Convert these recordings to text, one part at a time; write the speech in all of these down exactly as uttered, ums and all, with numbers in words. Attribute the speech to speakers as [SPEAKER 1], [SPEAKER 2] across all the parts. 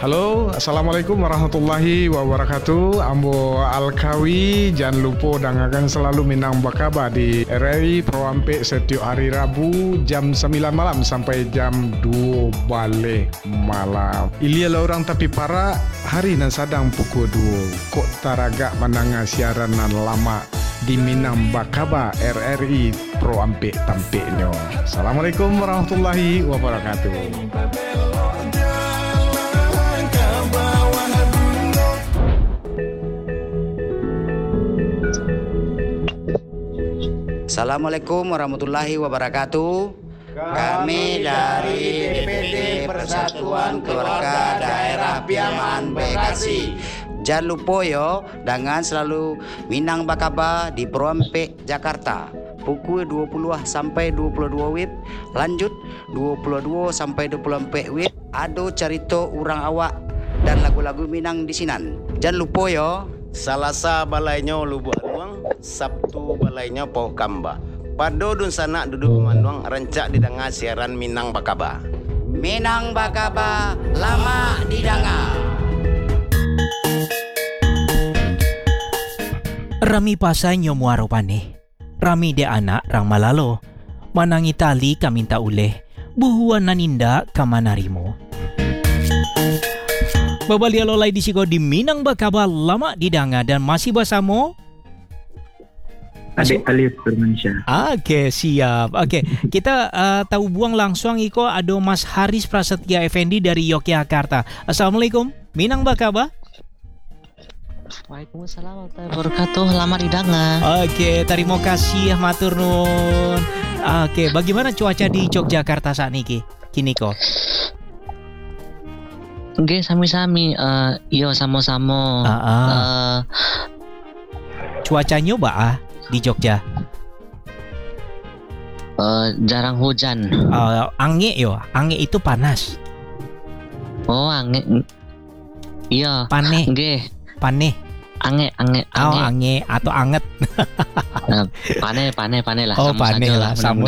[SPEAKER 1] Halo, Assalamualaikum warahmatullahi wabarakatuh. Ambo Alkawi, jangan lupa dengarkan selalu Minang Bakaba di R R I Pro Ampe setiap hari Rabu jam sembilan malam sampai jam dua balik malam. Ilia lah orang tapi para hari nan sadang pukul dua. Kok taragak menanga siaran nan lama di Minang Bakaba R R I Pro Ampe tampeknya. Assalamualaikum warahmatullahi wabarakatuh.
[SPEAKER 2] Assalamualaikum warahmatullahi wabarakatuh. Kami dari D P D Persatuan Keluarga Daerah Piaman Bekasi. Jangan lupa yo, dengan selalu Minang Bakaba di Pro Ampe Jakarta. Pukul dua puluh sampai dua puluh dua wib. Lanjut dua puluh dua sampai dua puluh empat wib. Ado carito urang awak dan lagu-lagu Minang di sinan. Jangan lupa yo.
[SPEAKER 3] Salasa balainya Lubu Aluang, Sabtu balainya Poh Kamba. Pado dun sana duduk pemanduang rencak didengar siaran Minang Bakaba.
[SPEAKER 2] Minang Bakaba lama didengar.
[SPEAKER 4] Rami pasanyo muaro paneh. Rami de anak rang malalo. Manang Itali kaminta uleh. Buhuan naninda kamanarimo. Babalia lolai di sigo di Minang Bakaba lama didanga dan masih bersama
[SPEAKER 5] Adik Alif Firmansyah.
[SPEAKER 4] Oke, siap. Oke, kita uh, tahu buang langsung iko ada Mas Haris Prasetya Effendi dari Yogyakarta. Assalamualaikum, Minang Bakaba.
[SPEAKER 6] Waalaikumsalam warahmatullahi wabarakatuh. Lama didengar.
[SPEAKER 4] Oke, terima kasih matur nuwun. Oke, bagaimana cuaca di Yogyakarta saat ini? Kini kok.
[SPEAKER 6] Oke, sami-sami. Uh, iyo sama-sama.
[SPEAKER 4] Uh, uh. Uh, Cuacanya ba di Jogja?
[SPEAKER 6] Uh, jarang hujan.
[SPEAKER 4] Uh, ange yo, ange itu panas.
[SPEAKER 6] Oh, ange. Iya.
[SPEAKER 4] Paneh.
[SPEAKER 6] Nggih.
[SPEAKER 4] Paneh.
[SPEAKER 6] Ange, ange, ange.
[SPEAKER 4] Oh, ange atau anget.
[SPEAKER 6] uh, pane, pane, pane lah.
[SPEAKER 4] Oh,
[SPEAKER 6] sama
[SPEAKER 4] pane lah, sama.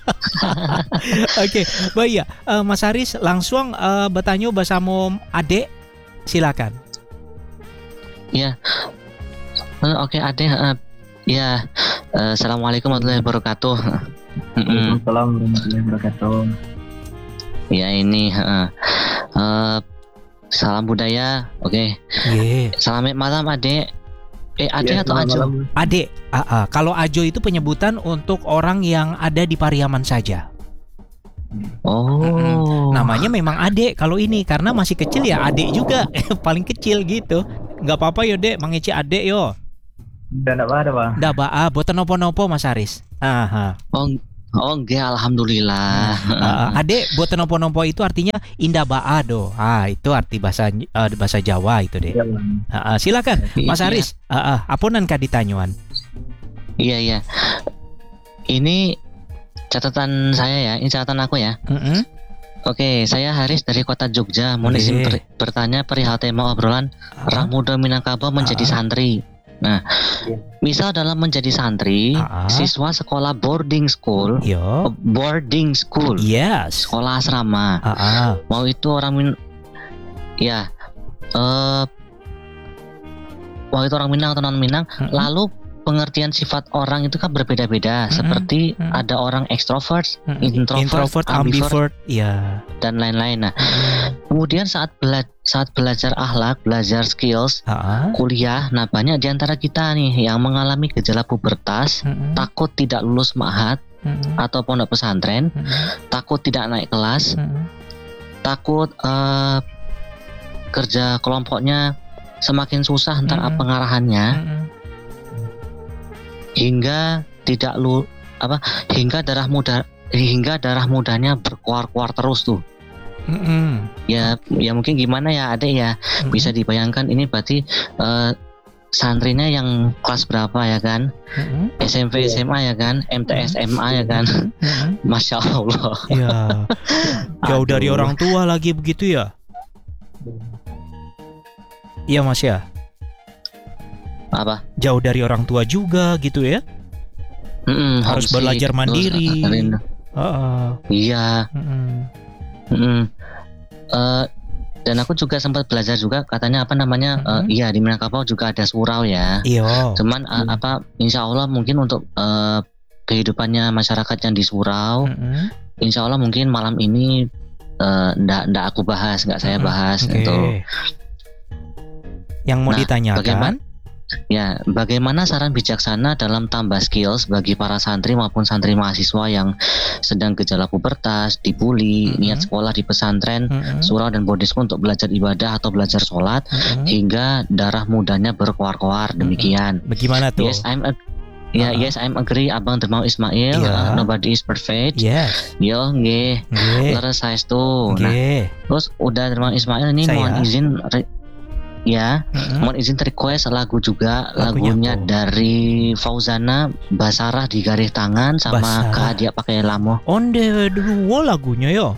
[SPEAKER 4] Oke, baik ya. Uh, Mas Haris langsung uh, bertanya bersama adek. Silakan.
[SPEAKER 6] Ya. Uh, Oke, okay, adek. Uh, ya. Uh, Assalamualaikum warahmatullahi wabarakatuh.
[SPEAKER 5] Waalaikumsalam warahmatullahi wabarakatuh.
[SPEAKER 6] Ya ini. Uh, uh, salam budaya. Oke. Okay.
[SPEAKER 4] Yeah.
[SPEAKER 6] Selamat malam adek. Eh adek
[SPEAKER 5] Ya,
[SPEAKER 6] atau Ajo?
[SPEAKER 4] Adek. Uh, uh. Kalau Ajo itu penyebutan untuk orang yang ada di Pariaman saja.
[SPEAKER 6] Oh.
[SPEAKER 4] Mm-mm. Namanya memang adek kalau ini karena masih kecil ya adek juga paling kecil gitu. Nggak apa-apa yo dek, mangeci adek yo.
[SPEAKER 5] Dan apa ada bang?
[SPEAKER 4] Dah ba, boten nopo-nopo Mas Haris. Aha.
[SPEAKER 6] Oh, oh enggak, alhamdulillah.
[SPEAKER 4] Uh, adek boten nopo-nopo itu artinya indah baa do. Ah itu arti bahasa uh, bahasa Jawa itu deh.
[SPEAKER 5] Ya, bang.
[SPEAKER 4] Uh, uh, silakan Mas
[SPEAKER 6] Iya.
[SPEAKER 4] Haris. Uh, uh, aponan kaditanyuan.
[SPEAKER 6] Iya iya. Ini catatan saya ya, ini catatan aku ya.
[SPEAKER 4] Mm-mm.
[SPEAKER 6] Oke, saya Haris dari kota Jogja. Mau izin
[SPEAKER 4] Oke.
[SPEAKER 6] per- bertanya perihal tema obrolan orang muda Minangkabau menjadi
[SPEAKER 4] Ah.
[SPEAKER 6] santri. Nah, misal dalam menjadi santri,
[SPEAKER 4] Ah.
[SPEAKER 6] siswa sekolah boarding school,
[SPEAKER 4] Yo.
[SPEAKER 6] boarding school,
[SPEAKER 4] Yes.
[SPEAKER 6] sekolah asrama.
[SPEAKER 4] Ah, ah.
[SPEAKER 6] Mau itu orang min, ya, eh, mau itu orang Minang atau non Minang,
[SPEAKER 4] Mm-mm.
[SPEAKER 6] lalu pengertian sifat orang itu kan berbeda-beda.
[SPEAKER 4] Mm-mm.
[SPEAKER 6] Seperti
[SPEAKER 4] Mm-mm.
[SPEAKER 6] ada orang ekstrovert,
[SPEAKER 4] Mm-mm.
[SPEAKER 6] introvert,
[SPEAKER 4] Introvert, ambivert,
[SPEAKER 6] ambivert,
[SPEAKER 4] ya.
[SPEAKER 6] dan lain-lain. Nah, kemudian saat bela saat belajar akhlak, belajar skills,
[SPEAKER 4] Ah, ah.
[SPEAKER 6] kuliah, nah banyak di antara kita nih yang mengalami gejala pubertas,
[SPEAKER 4] Mm-mm.
[SPEAKER 6] takut tidak lulus ma'had
[SPEAKER 4] Mm-mm.
[SPEAKER 6] atau pondok pesantren,
[SPEAKER 4] Mm-mm.
[SPEAKER 6] takut tidak naik kelas,
[SPEAKER 4] Mm-mm.
[SPEAKER 6] takut eh, kerja kelompoknya semakin susah ntar
[SPEAKER 4] Mm-mm.
[SPEAKER 6] pengarahannya,
[SPEAKER 4] Mm-mm.
[SPEAKER 6] hingga tidak lu apa hingga darah muda hingga darah mudanya berkuar-kuar terus tuh.
[SPEAKER 4] Mm-mm.
[SPEAKER 6] Ya ya mungkin gimana ya adek ya,
[SPEAKER 4] Mm-mm.
[SPEAKER 6] bisa dibayangkan ini berarti eh, santrinya yang kelas berapa ya kan,
[SPEAKER 4] Mm-mm.
[SPEAKER 6] S M P S M A ya kan, M T S M A ya kan.
[SPEAKER 4] Mm-mm.
[SPEAKER 6] Masya Allah.
[SPEAKER 4] Ya. Jauh dari
[SPEAKER 6] Aduh.
[SPEAKER 4] orang tua lagi begitu ya? Iya Mas ya.
[SPEAKER 6] Apa?
[SPEAKER 4] Jauh dari orang tua juga gitu ya?
[SPEAKER 6] Mm-mm,
[SPEAKER 4] Harus
[SPEAKER 6] homesick,
[SPEAKER 4] belajar
[SPEAKER 6] terus,
[SPEAKER 4] mandiri.
[SPEAKER 6] uh, rindu.
[SPEAKER 4] Uh,
[SPEAKER 6] Iya.
[SPEAKER 4] mm-mm.
[SPEAKER 6] mm-mm. Eh, dan aku juga sempat belajar juga katanya apa namanya
[SPEAKER 4] Mm-mm.
[SPEAKER 6] uh, iya di Minangkabau juga ada surau ya.
[SPEAKER 4] Iyo.
[SPEAKER 6] Cuman uh, apa insya Allah mungkin untuk uh, kehidupannya masyarakat yang di surau,
[SPEAKER 4] Mm-mm.
[SPEAKER 6] insya Allah mungkin malam ini uh, ndak ndak aku bahas, nggak saya
[SPEAKER 4] Mm-mm.
[SPEAKER 6] bahas
[SPEAKER 4] Oke.
[SPEAKER 6] gitu.
[SPEAKER 4] Yang mau
[SPEAKER 6] Nah,
[SPEAKER 4] ditanyakan?
[SPEAKER 6] bagaimana- Ya, bagaimana saran bijaksana dalam tambah skills bagi para santri maupun santri mahasiswa yang sedang gejala pubertas, dibully,
[SPEAKER 4] Mm-mm.
[SPEAKER 6] niat sekolah di pesantren,
[SPEAKER 4] Mm-mm.
[SPEAKER 6] surau dan boarding school untuk belajar ibadah atau belajar sholat
[SPEAKER 4] Mm-mm.
[SPEAKER 6] hingga darah mudanya berkoar-koar demikian.
[SPEAKER 4] Bagaimana tuh?
[SPEAKER 6] Yes, I'm ag- Ya,
[SPEAKER 4] Uh-uh.
[SPEAKER 6] yes, I'm agree Abang Dermau Ismail.
[SPEAKER 4] Iya.
[SPEAKER 6] uh, nobody is perfect.
[SPEAKER 4] Yes.
[SPEAKER 6] Yo, nggih.
[SPEAKER 4] Nggih.
[SPEAKER 6] Leres saestu. Nah,
[SPEAKER 4] Nggih.
[SPEAKER 6] terus udah Dermau Ismail ini
[SPEAKER 4] Saya.
[SPEAKER 6] mohon izin re- ya,
[SPEAKER 4] Mm-mm.
[SPEAKER 6] mohon izin request lagu juga.
[SPEAKER 4] Lagunya
[SPEAKER 6] Lagunya
[SPEAKER 4] tuh.
[SPEAKER 6] dari Fauzana, Basarah di garis tangan sama
[SPEAKER 4] Basarah.
[SPEAKER 6] Kak dia pakai lamo.
[SPEAKER 4] Onde dulu lagunya yo.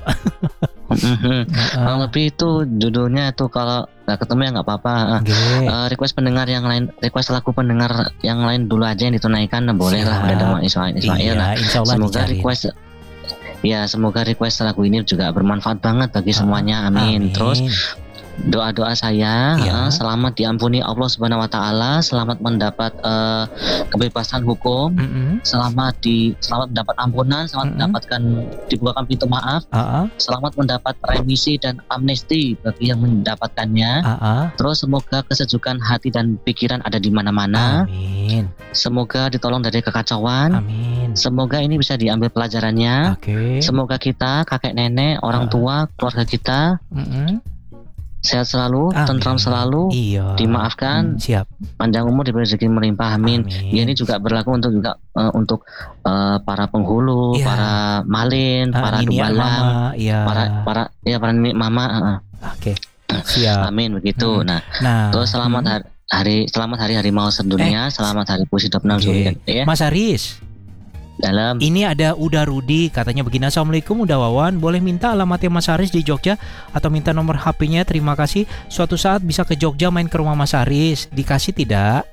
[SPEAKER 6] Mhm. Kurang
[SPEAKER 4] Heeh.
[SPEAKER 6] lebih itu judulnya tuh kalau nggak ketemu ya nggak apa-apa. Uh,
[SPEAKER 4] Nggih.
[SPEAKER 6] uh, request pendengar yang lain, request lagu pendengar yang lain dulu aja yang ditunaikan, nah, boleh lah
[SPEAKER 4] Siap.
[SPEAKER 6] udah Dermau Ismail. Ismail. Nah,
[SPEAKER 4] Iya, insya Allah
[SPEAKER 6] semoga
[SPEAKER 4] dicari.
[SPEAKER 6] request ya semoga request lagu ini juga bermanfaat banget bagi semuanya. Amin. Terus doa-doa saya
[SPEAKER 4] Iya.
[SPEAKER 6] eh, selamat diampuni Allah Subhanahu wa taala, selamat mendapat eh, kebebasan hukum,
[SPEAKER 4] Mm-mm.
[SPEAKER 6] selamat di selamat mendapat ampunan, selamat
[SPEAKER 4] Mm-mm.
[SPEAKER 6] mendapatkan dibukakan pintu maaf,
[SPEAKER 4] Ah, ah,
[SPEAKER 6] selamat mendapat remisi dan amnesti bagi yang mendapatkannya.
[SPEAKER 4] ah, ah.
[SPEAKER 6] Terus semoga kesejukan hati dan pikiran ada di mana-mana.
[SPEAKER 4] Amin.
[SPEAKER 6] Semoga ditolong dari kekacauan.
[SPEAKER 4] Amin.
[SPEAKER 6] Semoga ini bisa diambil pelajarannya.
[SPEAKER 4] Oke.
[SPEAKER 6] Semoga kita, kakek nenek,
[SPEAKER 4] Ah.
[SPEAKER 6] orang tua, keluarga kita
[SPEAKER 4] Mm-mm.
[SPEAKER 6] sehat selalu,
[SPEAKER 4] Amin.
[SPEAKER 6] tentram selalu,
[SPEAKER 4] Iya.
[SPEAKER 6] dimaafkan,
[SPEAKER 4] Siap.
[SPEAKER 6] panjang umur, diberi rezeki melimpah. Amin.
[SPEAKER 4] Amin.
[SPEAKER 6] Ya, ini juga berlaku untuk juga eh, untuk eh, para penghulu,
[SPEAKER 4] Iya.
[SPEAKER 6] para malin,
[SPEAKER 4] Ah,
[SPEAKER 6] para
[SPEAKER 4] ini ya,
[SPEAKER 6] dubalang,
[SPEAKER 4] Mama. Iya.
[SPEAKER 6] para para ya para nenek mama. eh, eh.
[SPEAKER 4] Oke. Siap.
[SPEAKER 6] Amin begitu.
[SPEAKER 4] Hmm.
[SPEAKER 6] Nah,
[SPEAKER 4] Nah.
[SPEAKER 6] terus selamat
[SPEAKER 4] hmm.
[SPEAKER 6] hari, hari selamat hari harimau sedunia, selamat hari puisi dua puluh enam
[SPEAKER 4] Oke.
[SPEAKER 6] Juli ya.
[SPEAKER 4] Mas Haris,
[SPEAKER 6] Dalam
[SPEAKER 4] ini ada Uda Rudi katanya begini. Assalamualaikum Uda Wawan, boleh minta alamatnya Mas Haris di Jogja atau minta nomor H P-nya? Terima kasih. Suatu saat bisa ke Jogja main ke rumah Mas Haris. Dikasih tidak?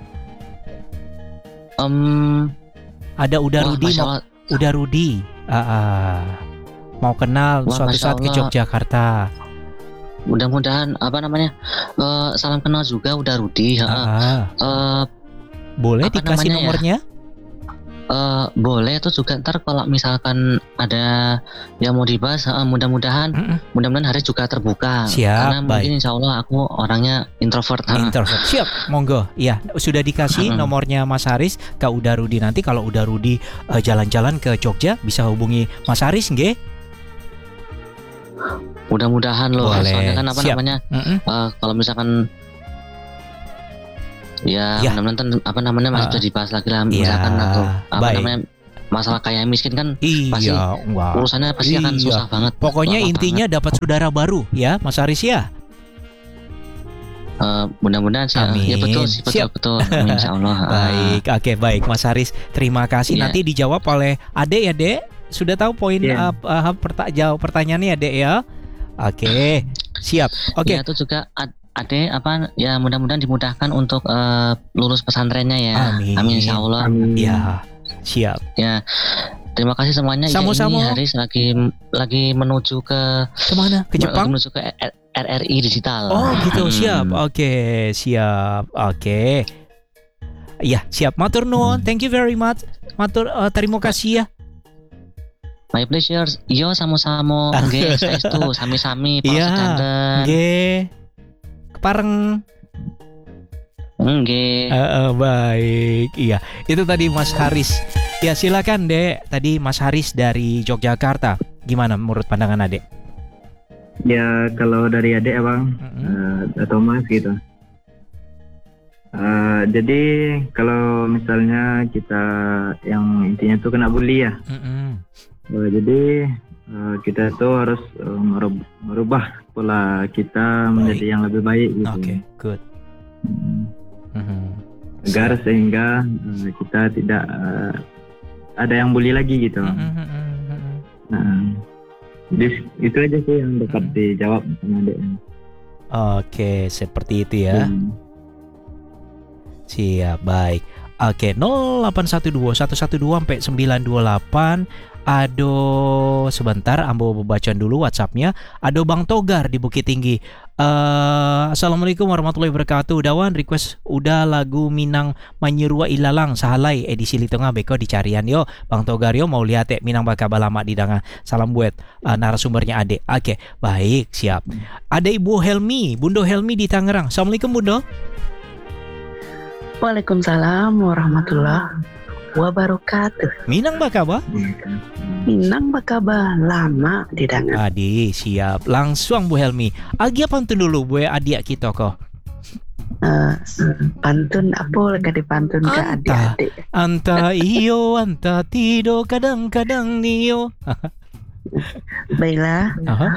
[SPEAKER 6] em
[SPEAKER 4] Ada Uda
[SPEAKER 6] wah,
[SPEAKER 4] Rudi
[SPEAKER 6] Masya
[SPEAKER 4] mau,
[SPEAKER 6] Allah.
[SPEAKER 4] Uda Rudi. Ah, ah. Mau kenal
[SPEAKER 6] Wah,
[SPEAKER 4] suatu
[SPEAKER 6] Masya
[SPEAKER 4] saat ke
[SPEAKER 6] Allah.
[SPEAKER 4] Yogyakarta.
[SPEAKER 6] Mudah-mudahan apa namanya eh, salam kenal juga udah Rudi.
[SPEAKER 4] Ah,
[SPEAKER 6] heeh.
[SPEAKER 4] ah.
[SPEAKER 6] Eh,
[SPEAKER 4] Boleh
[SPEAKER 6] Apa
[SPEAKER 4] dikasih
[SPEAKER 6] namanya ya?
[SPEAKER 4] nomornya?
[SPEAKER 6] Eh, boleh tuh juga ntar kalau misalkan ada yang mau dibahas, eh, mudah-mudahan
[SPEAKER 4] Mm-mm.
[SPEAKER 6] mudah-mudahan hari juga terbuka.
[SPEAKER 4] Siap,
[SPEAKER 6] Karena
[SPEAKER 4] baik.
[SPEAKER 6] mungkin insya Allah aku orangnya introvert. ha.
[SPEAKER 4] Introvert. Siap, monggo. Iya, sudah dikasih
[SPEAKER 6] Mm-mm.
[SPEAKER 4] nomornya Mas Haris ke Uda Rudi. Nanti kalau Uda Rudi eh, jalan-jalan ke Jogja bisa hubungi Mas Haris nggih?
[SPEAKER 6] Mudah-mudahan loh.
[SPEAKER 4] Boleh.
[SPEAKER 6] Soalnya kan apa
[SPEAKER 4] Siap.
[SPEAKER 6] namanya
[SPEAKER 4] Mm-mm.
[SPEAKER 6] eh, kalau misalkan ya,
[SPEAKER 4] Ya.
[SPEAKER 6] mudah-mudahan apa namanya masih
[SPEAKER 4] Ah.
[SPEAKER 6] bisa dibahas lagi lah.
[SPEAKER 4] Iya,
[SPEAKER 6] Misalkan atau apa
[SPEAKER 4] baik.
[SPEAKER 6] namanya masalah kaya miskin kan pasti
[SPEAKER 4] Iya, wah.
[SPEAKER 6] urusannya pasti akan
[SPEAKER 4] Iya.
[SPEAKER 6] susah banget.
[SPEAKER 4] Pokoknya
[SPEAKER 6] Lama
[SPEAKER 4] intinya dapat saudara baru ya, Mas Haris ya.
[SPEAKER 6] Eh, mudah-mudahan sih.
[SPEAKER 4] Amin.
[SPEAKER 6] Ya betul sih, betul
[SPEAKER 4] Siap.
[SPEAKER 6] betul. Amin, insya Allah. Ah.
[SPEAKER 4] Baik, oke baik Mas Haris. Terima kasih.
[SPEAKER 6] Iya.
[SPEAKER 4] Nanti dijawab oleh Ade ya, Dek. Sudah tahu poin
[SPEAKER 5] Iya.
[SPEAKER 4] uh, uh, perta- jawab pertanyaannya ya, Dek ya. Oke, siap. Oke.
[SPEAKER 6] Ya, itu juga ad- Ade apa ya mudah-mudahan dimudahkan untuk eh, lulus pesantrennya ya.
[SPEAKER 4] Amin.
[SPEAKER 6] insya Allah.
[SPEAKER 5] Amin.
[SPEAKER 4] Ya, siap.
[SPEAKER 6] Ya. Terima kasih semuanya. Ya,
[SPEAKER 4] Sama-sama.
[SPEAKER 6] ini Haris lagi lagi menuju ke
[SPEAKER 4] Kemana? Ke
[SPEAKER 6] lagi
[SPEAKER 4] Jepang?
[SPEAKER 6] menuju ke R R I digital.
[SPEAKER 4] Oh gitu,
[SPEAKER 6] Hmm.
[SPEAKER 4] siap. Oke, siap. Oke. Ya, siap. Matur nuwun. Thank you very much. Matur eh, terima kasih ya.
[SPEAKER 6] My pleasure. Yo sama-sama. Nggih, saestu sami-sami para
[SPEAKER 4] Iya.
[SPEAKER 6] sedanten.
[SPEAKER 4] Nggih. Kepareng.
[SPEAKER 6] Nggih.
[SPEAKER 4] Eh, eh, baik, iya. Itu tadi Mas Haris. Ya silakan Dek. Tadi Mas Haris dari Yogyakarta. Gimana menurut pandangan Adek?
[SPEAKER 5] Ya kalau dari adik ya bang,
[SPEAKER 4] Mm-mm.
[SPEAKER 5] eh, atau mas gitu. Eh, jadi kalau misalnya kita yang intinya tuh kena bully ya,
[SPEAKER 4] Mm-mm.
[SPEAKER 5] eh, jadi eh, kita tuh harus eh, merub- merubah pola kita menjadi yang lebih baik gitu.
[SPEAKER 4] Oke, good.
[SPEAKER 5] Hmm.
[SPEAKER 4] Mhm.
[SPEAKER 5] Agar sehingga eh, kita tidak eh, ada yang bully lagi gitu.
[SPEAKER 4] Mhm, mhm, mhm.
[SPEAKER 5] Nah, jadi itu aja sih yang dapat
[SPEAKER 4] Hmm.
[SPEAKER 5] dijawab sama adik.
[SPEAKER 4] Oke, seperti itu ya.
[SPEAKER 5] Hmm.
[SPEAKER 4] Siap, baik. Oke, nol delapan satu dua satu satu dua sampai sembilan dua delapan Ado sebentar, ambo bacaan dulu WhatsAppnya. Ado Bang Togar di Bukit Tinggi. Eh, Assalamualaikum warahmatullahi wabarakatuh. Dawan request udah lagu Minang Manyirua Ilalang Sahalai edisi Litengah beko dicarian yo. Bang Togar yo mau lihat ya Minang Bakaba lama di danga. Salam buat uh, narasumbernya Ade. Oke, baik, siap. Ada Ibu Helmi, Bundo Helmi di Tangerang. Assalamualaikum Bundo.
[SPEAKER 7] Waalaikumsalam warahmatullahi wabarakatuh.
[SPEAKER 4] Minang Bakaba?
[SPEAKER 7] Minang Bakaba lama di dangan.
[SPEAKER 4] Adi, siap. Langsung Bu Helmi. Agi pantun dulu Bu adik kita kok.
[SPEAKER 7] Uh, pantun apa lagi dipantun ke
[SPEAKER 4] Anta.
[SPEAKER 7] adik-adik.
[SPEAKER 4] Anta iyo, anta tido, kadang-kadang niyo.
[SPEAKER 7] Baiklah.
[SPEAKER 4] Aha.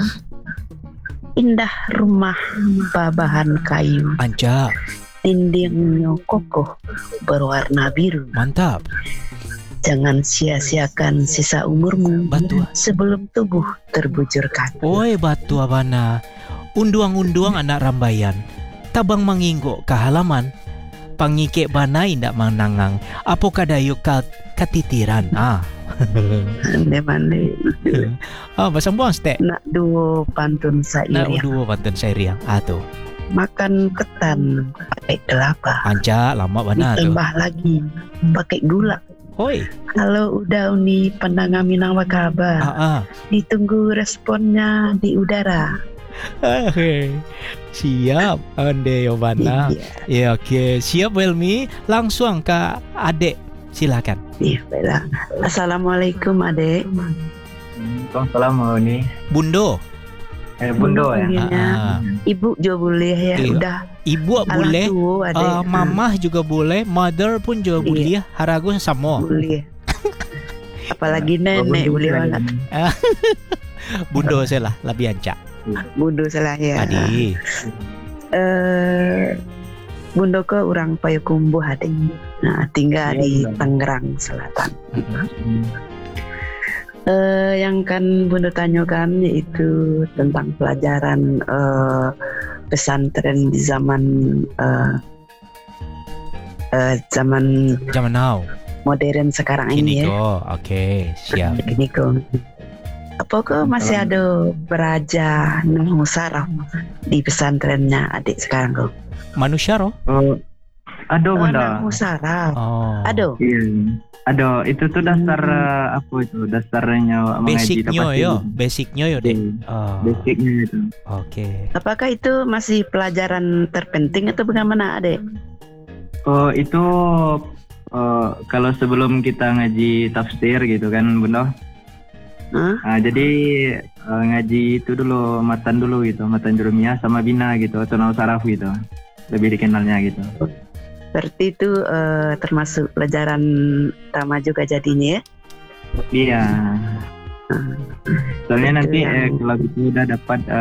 [SPEAKER 7] Indah rumah babahan kayu,
[SPEAKER 4] Anca,
[SPEAKER 7] dindingnya kokoh berwarna biru.
[SPEAKER 4] mantap.
[SPEAKER 7] Jangan sia-siakan sisa umurmu
[SPEAKER 4] Batu.
[SPEAKER 7] sebelum tubuh terbujur kaku.
[SPEAKER 4] Oi batu abana. Unduang-unduang anak rambayan. Tabang manginggo ke halaman. Pangike bana indak manangang. Apo kadayo ka katitiran. Ah.
[SPEAKER 7] Ande-ande.
[SPEAKER 4] Ah, bahasa buang stek.
[SPEAKER 7] Nak duo pantun
[SPEAKER 4] Nah,
[SPEAKER 7] sair.
[SPEAKER 4] udah pantun saya riang. Ah tuh.
[SPEAKER 7] Makan ketan pakai kelapa.
[SPEAKER 4] Anca lama bana tuh.
[SPEAKER 7] Ditambah lagi pakai gula.
[SPEAKER 4] Hoi.
[SPEAKER 7] Kalau udah uni pendengar Minang Bakaba,
[SPEAKER 4] Ah ah.
[SPEAKER 7] ditunggu responnya di udara.
[SPEAKER 4] Oke. Siap. Ande yo bana.
[SPEAKER 7] Iya,
[SPEAKER 4] Ya oke. Siap Welmi. Langsung ke Adek. Silakan.
[SPEAKER 7] iya, baiklah. Assalamualaikum adek.
[SPEAKER 5] Waalaikumsalam ini.
[SPEAKER 4] Bundo.
[SPEAKER 5] Eh Bundo ya.
[SPEAKER 7] panggilnya.
[SPEAKER 4] Ah, ah.
[SPEAKER 7] Ibu juga boleh ya,
[SPEAKER 4] Iya.
[SPEAKER 7] udah.
[SPEAKER 4] Ibu
[SPEAKER 7] Alah
[SPEAKER 4] boleh.
[SPEAKER 7] tuh, adek.
[SPEAKER 4] Uh, mamah juga boleh, mother pun juga
[SPEAKER 7] Iya.
[SPEAKER 4] boleh, haragu sama.
[SPEAKER 7] Boleh. Apalagi nenek boleh banget.
[SPEAKER 4] Bundo saya lah, lebih ancak.
[SPEAKER 7] Bundo salah ya.
[SPEAKER 4] Tadi.
[SPEAKER 7] Eh, Bundo ke orang Payakumbuh adek. Nah, tinggal
[SPEAKER 5] Iya,
[SPEAKER 7] di
[SPEAKER 5] iya.
[SPEAKER 7] Tangerang Selatan. Eh, yang kan Bunda tanyakan yaitu tentang pelajaran eh, pesantren di zaman eh, eh, zaman
[SPEAKER 4] Zaman now.
[SPEAKER 7] modern sekarang
[SPEAKER 4] Ini
[SPEAKER 7] ini ya.
[SPEAKER 4] kok. Oke, siap.
[SPEAKER 7] Ini kok. Apakah masih ada beraja Nuh Saraf di pesantrennya adik sekarang kok?
[SPEAKER 4] Manusia roh?
[SPEAKER 5] Oh, aduh
[SPEAKER 7] Oh,
[SPEAKER 5] Bunda.
[SPEAKER 7] Nuh Saraf.
[SPEAKER 4] Oh.
[SPEAKER 7] Aduh,
[SPEAKER 5] Iya. Aduh, itu tuh dasar eh, apa itu? Dasarnya mengaji
[SPEAKER 4] Basicnya
[SPEAKER 5] tapatir.
[SPEAKER 4] yo, basicnya yo deh.
[SPEAKER 5] Iya,
[SPEAKER 4] Oh,
[SPEAKER 5] Basicnya itu.
[SPEAKER 4] Oke.
[SPEAKER 7] apakah itu masih pelajaran terpenting atau bagaimana adik?
[SPEAKER 5] Oh, itu eh, kalau sebelum kita ngaji tafsir gitu kan, Bunda.
[SPEAKER 7] Hah?
[SPEAKER 5] Nah, jadi eh, ngaji itu dulu matan dulu gitu, matan jurumiyah sama bina gitu atau nau saraf gitu. Lebih dikenalnya gitu.
[SPEAKER 7] Berarti itu eh, termasuk pelajaran utama juga jadinya ya?
[SPEAKER 5] Iya. Soalnya
[SPEAKER 7] Itu
[SPEAKER 5] nanti
[SPEAKER 7] yang-
[SPEAKER 5] eh, kalau kita udah dapat eh,